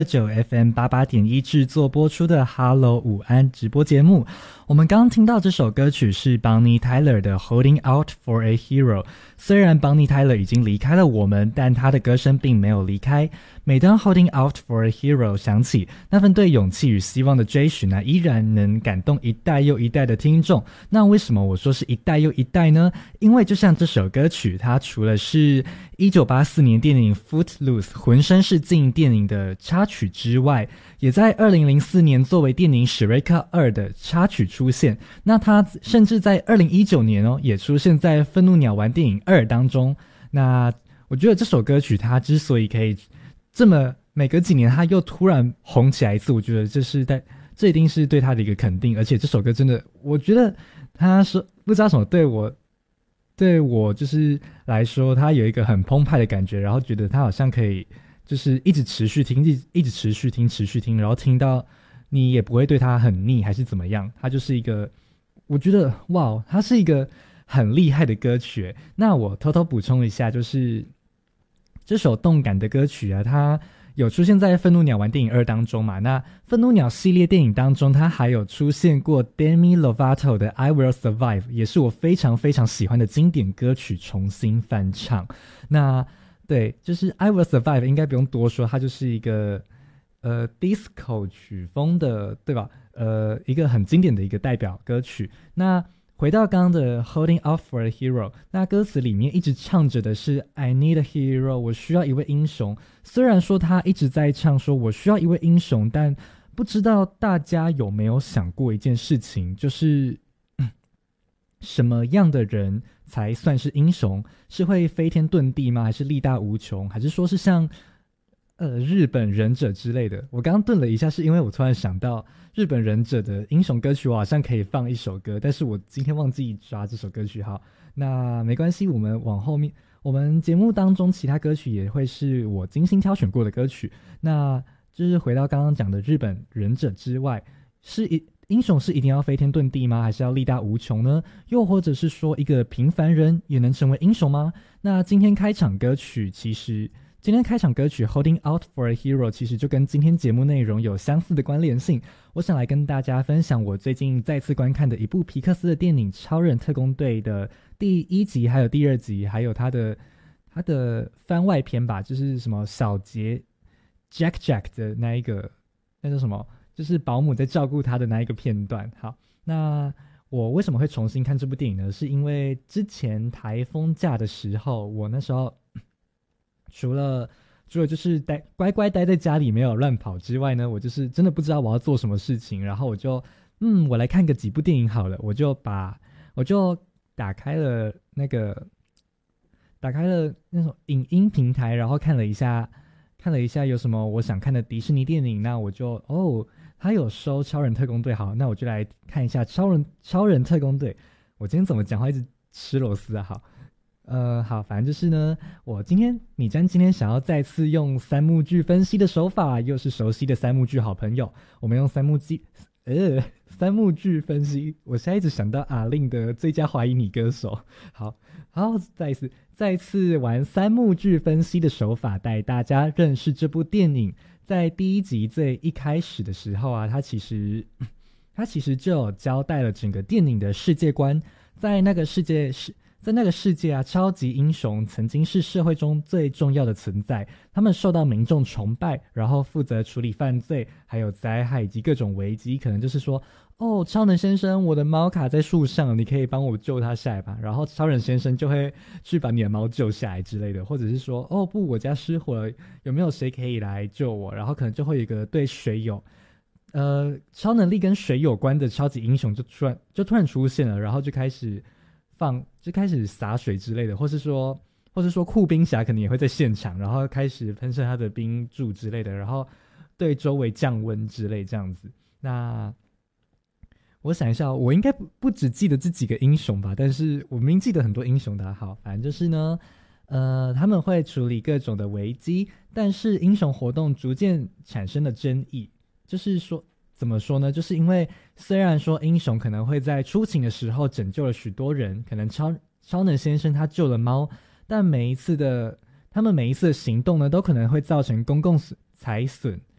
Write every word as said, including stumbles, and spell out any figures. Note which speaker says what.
Speaker 1: 九 F M 八八点一制作播出的 Hello 午安直播节目。我们刚刚听到这首歌曲是 Bonnie Tyler 的 Holding Out for a Hero。 虽然 Bonnie Tyler 已经离开了我们，但她的歌声并没有离开。每当 Holding Out for a Hero 响起，那份对勇气与希望的追寻呢，依然能感动一代又一代的听众。那为什么我说是一代又一代呢？因为就像这首歌曲，它除了是一九八四年电影 Footloose 浑身是劲电影的插曲之外，也在二零零四年作为电影史瑞克二的插曲出现。那它甚至在二零一九年哦，也出现在愤怒鸟丸电影二当中。那我觉得这首歌曲它之所以可以这么每隔几年它又突然红起来一次，我觉得这是在这一定是对它的一个肯定。而且这首歌真的，我觉得它是不知道什么对我对我就是来说，它有一个很澎湃的感觉，然后觉得它好像可以就是一直持续听，一直一直持续听持续听，然后听到你也不会对它很腻还是怎么样。它就是一个我觉得哇，它是一个很厉害的歌曲。那我偷偷补充一下，就是这首动感的歌曲啊，它有出现在愤怒鸟丸电影二当中嘛。那愤怒鸟系列电影当中，它还有出现过 Demi Lovato 的 I Will Survive， 也是我非常非常喜欢的经典歌曲重新翻唱。那对，就是 I Will Survive 应该不用多说，它就是一个呃 disco 曲风的，对吧？呃，一个很经典的一个代表歌曲。那回到刚刚的 Holding Out for a Hero， 那歌词里面一直唱着的是 I need a hero， 我需要一位英雄。虽然说他一直在唱说我需要一位英雄，但不知道大家有没有想过一件事情，就是、嗯、什么样的人才算是英雄？是会飞天遁地吗？还是力大无穷？还是说是像呃日本忍者之类的？我刚刚顿了一下，是因为我突然想到日本忍者的英雄歌曲，我好像可以放一首歌，但是我今天忘记抓这首歌曲。好，那没关系，我们往后面，我们节目当中其他歌曲也会是我精心挑选过的歌曲。那就是回到刚刚讲的日本忍者之外，是一英雄是一定要飞天遁地吗？还是要力大无穷呢？又或者是说一个平凡人也能成为英雄吗？那今天开场歌曲其实今天开场歌曲 Holding Out for a Hero 其实就跟今天节目内容有相似的关联性。我想来跟大家分享我最近再次观看的一部皮克斯的电影《超人特工队》的第一集还有第二集，还有它的它的番外篇吧，就是什么小杰 Jack Jack 的那一个，那叫什么，就是保姆在照顾他的那一个片段。好，那我为什么会重新看这部电影呢？是因为之前台风假的时候，我那时候除了除了就是待乖乖待在家里没有乱跑之外呢，我就是真的不知道我要做什么事情，然后我就嗯，我来看个几部电影好了。我就把我就打开了那个打开了那种影音平台，然后看了一下看了一下有什么我想看的迪士尼电影。那我就哦，他有收超人特工队，好，那我就来看一下超人超人特工队。我今天怎么讲话一直吃螺丝啊？好。呃，好，反正就是呢，我今天米詹今天想要再次用三幕剧分析的手法，又是熟悉的三幕剧好朋友，我们用三幕剧，呃，三幕剧分析。我现在一直想到阿令的最佳华裔女歌手。好，好，再一次，再一次玩三幕剧分析的手法，带大家认识这部电影。在第一集最一开始的时候啊，它其实，它其实就有交代了整个电影的世界观，在那个世界是。在那个世界啊，超级英雄曾经是社会中最重要的存在，他们受到民众崇拜，然后负责处理犯罪，还有灾害以及各种危机。可能就是说，哦，超人先生，我的猫卡在树上，你可以帮我救它下来吧？然后超人先生就会去把你的猫救下来之类的，或者是说，哦不，我家失火了，有没有谁可以来救我？然后可能就会有一个对水有呃超能力跟水有关的超级英雄就突然就突然出现了，然后就开始放就开始洒水之类的，或是说或是说酷冰侠可能也会在现场，然后开始喷射他的冰柱之类的，然后对周围降温之类这样子。那我想一下，我应该不不只记得这几个英雄吧，但是我明明记得很多英雄的。好，反正就是呢呃，他们会处理各种的危机，但是英雄活动逐渐产生了争议。就是说怎么说呢，就是因为虽然说英雄可能会在出勤的时候拯救了许多人，可能超超能先生他救了猫，但每一次的他们每一次的行动呢，都可能会造成公共财损，